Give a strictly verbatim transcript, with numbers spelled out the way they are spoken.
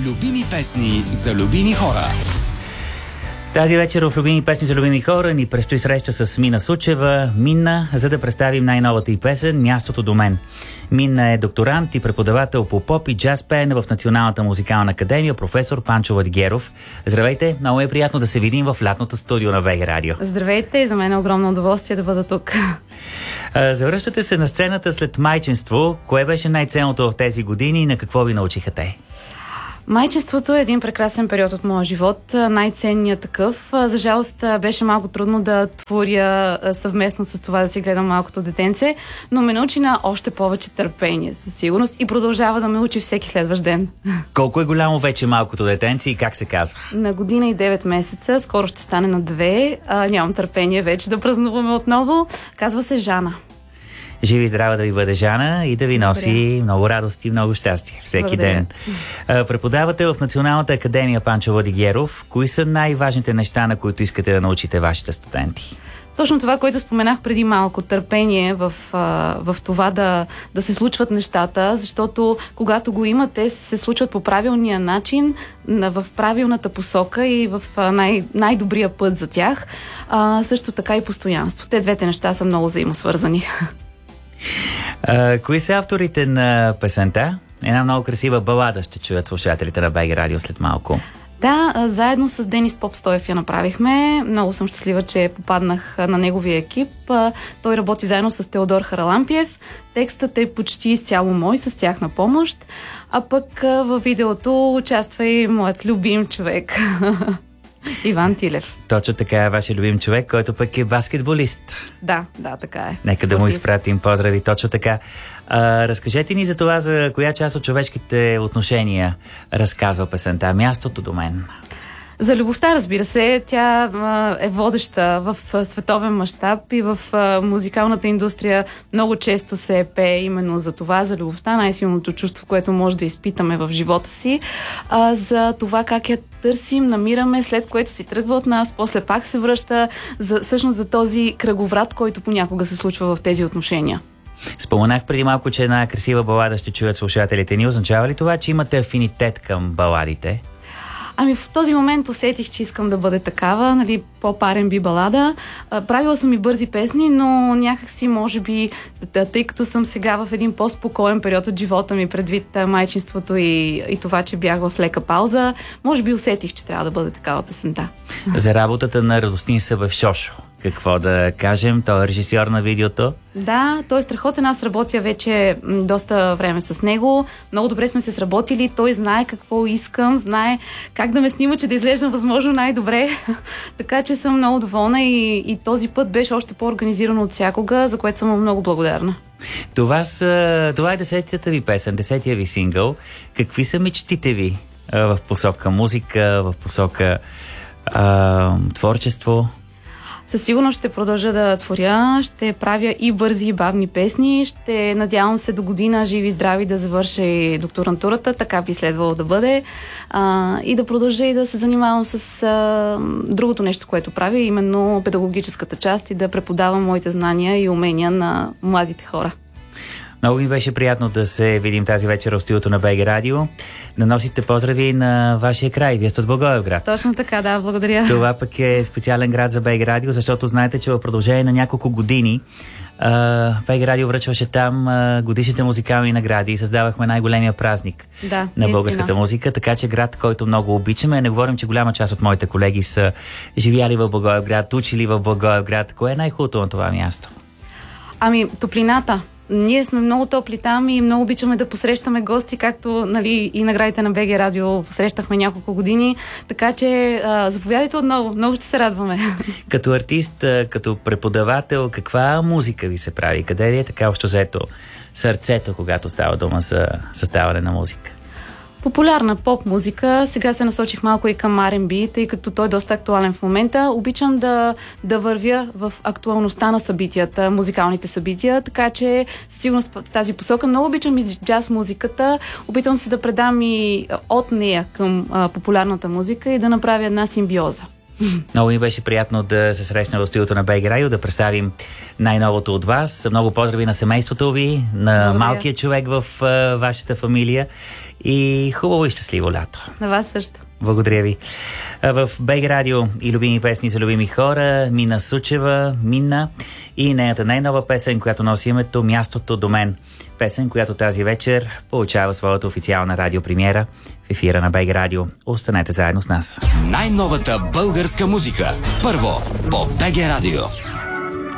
Любими песни за любими хора. Тази вечер в Любими песни за любими хора ни предстои среща с Мина Сучева. Мина, за да представим най-новата й песен "Мястото до мен". Мина е докторант и преподавател по поп и джаз пеене в Националната музикална академия „Професор Панчо Владигеров". Здравейте, много е приятно да се видим в лятното студио на БГ Радио. Здравейте, за мен е огромно удоволствие да бъда тук. Завръщате се на сцената след майчинство. Кое беше най-ценното в тези години и на какво ви научиха те? Майчинството е един прекрасен период от моя живот, най-ценният такъв. За жалост беше малко трудно да творя съвместно с това да си гледам малкото детенце, но ме научи на още повече търпение, със сигурност, и продължава да ме учи всеки следващ ден. Колко е голямо вече малкото детенце и как се казва? На година и девет месеца, скоро ще стане на две. А, нямам търпение вече да празнуваме отново. Казва се Жана. Живи и здрава да ви бъде, Жана, и да ви носи Добре. много радост и много щастие всеки Благодаря. ден. А, преподавате в Националната академия Панчо Владигеров. Кои са най-важните неща, на които искате да научите вашите студенти? Точно това, което споменах преди малко, търпение в, в това да, да се случват нещата, защото когато го има, те се случват по правилния начин, в правилната посока и в най- най-добрия път за тях. А, също така и постоянство. Те двете неща са много взаимосвързани. А, кои са авторите на песента? Една много красива балада ще чуят слушателите на БГ Радио след малко. Да, заедно с Денис Попстоев я направихме. Много съм щастлива, че попаднах на неговия екип. Той работи заедно с Теодор Харалампиев. Текстът е почти изцяло мой, с тяхна помощ. А пък във видеото участва и моят любим човек. Иван Тилев. Точно така е, вашия любим човек, който пък е баскетболист. Да, да, така е. Нека Спортист. Да му изпратим поздрави, точно така. А, разкажете ни за това, за коя част от човешките отношения разказва песента "Мястото до мен". За любовта, разбира се, тя а, е водеща в а, световен мащаб и в а, музикалната индустрия много често се пее именно за това, за любовта, най-силното чувство, което може да изпитаме в живота си, а, за това как я търсим, намираме, след което си тръгва от нас, после пак се връща, за, всъщност за този кръговрат, който понякога се случва в тези отношения. Споменах преди малко, че една красива балада ще чуят слушателите ни. Означава ли това, че имате афинитет към баладите? Ами в този момент усетих, че искам да бъде такава, нали, по-парен би балада. А, правила съм и бързи песни, но някакси, може би, тъй като съм сега в един по-спокоен период от живота ми, предвид майчинството и, и това, че бях в лека пауза, може би усетих, че трябва да бъде такава песента. За работата на Радостин Събев-Шошо, какво да кажем? Той е режисьор на видеото. Да, той е страхотен. Аз работя вече доста време с него. Много добре сме се сработили. Той знае какво искам, знае как да ме снима, че да изглеждам възможно най-добре. Така че съм много доволна и, и този път беше още по-организирано от всякога, за което съм много благодарна. Това, са, това е десетията ви песен, десетия ви сингъл. Какви са мечтите ви а, в посока музика, в посока а, творчество? Със сигурност ще продължа да творя, ще правя и бързи и бавни песни, ще надявам се до година живи и здрави да завърша и докторантурата, така би следвало да бъде, а, и да продължа и да се занимавам с а, другото нещо, което правя, именно педагогическата част, и да преподавам моите знания и умения на младите хора. Много ми беше приятно да се видим тази вечер в студиото на БГ Радио. Да носите поздрави на вашия край. Вие сте от Благоевград. Точно така, да, благодаря. Това пък е специален град за БГ Радио, защото знаете, че в продължение на няколко години БГ Радио връчваше там годишните музикални награди и създавахме най-големия празник да, на българската музика, така че град, който много обичаме. Не говорим, че голяма част от моите колеги са живяли в Благоевград, учили в Благоевград. Кое е най-хубавото на това място? Ами, топлината. Ние сме много топли там и много обичаме да посрещаме гости, както, нали, и наградите на БГ Радио посрещахме няколко години, така че а, заповядайте отново, много ще се радваме. Като артист, като преподавател, каква музика ви се прави? Къде ли е така общо взето сърцето, когато става дума за създаване на музика? Популярна поп-музика. Сега се насочих малко и към Ар енд Би, тъй като той е доста актуален в момента. Обичам да, да вървя в актуалността на събитията, музикалните събития, така че сигурно в тази посока. Много обичам и джаз музиката. Опитвам се да предам и от нея към а, популярната музика и да направя една симбиоза. Много ми беше приятно да се срещна в студиото на БГ Радио, да представим най-новото от вас. Много поздрави на семейството ви, на Благодаря. Малкия човек в а, вашата фамилия и хубаво и щастливо лято. На вас също. Благодаря ви. В БГ Радио и любими песни за любими хора, Мина Сучева, Минна и нейната най-нова песен, която носи името "Мястото до мен". Песен, която тази вечер получава своята официална радиопремиера в ефира на БГ Радио. Останете заедно с нас. Най-новата българска музика. Първо по БГ Радио.